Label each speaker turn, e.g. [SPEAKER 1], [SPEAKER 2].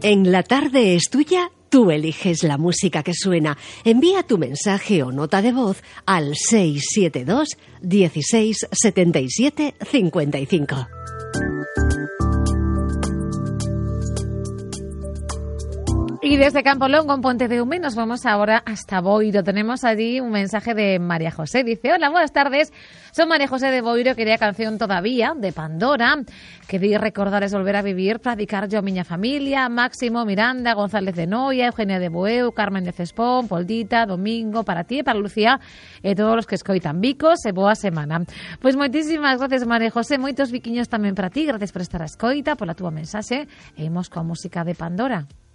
[SPEAKER 1] En La Tarde es Tuya, tú eliges la música que suena. Envía tu mensaje o nota de voz al 672 16 77 55.
[SPEAKER 2] Y desde Campolongo, en Ponte de Hume, nos vamos ahora hasta Boiro. Tenemos allí un mensaje de María José. Dice: hola, buenas tardes. Soy María José de Boiro. Quería canción todavía, de Pandora. Quería recordar es volver a vivir, practicar yo miña familia, Máximo, Miranda, González de Noia, Eugenia de Bueu, Carmen de Cespón, Poldita, Domingo, para ti e para Lucía e todos os que escoitan. Bicos e boa semana. Pois moitísimas gracias, María José. Moitos biquiños tamén para ti. Gracias por estar a escoita, pola túa mensaxe. E imos coa música de Pandora.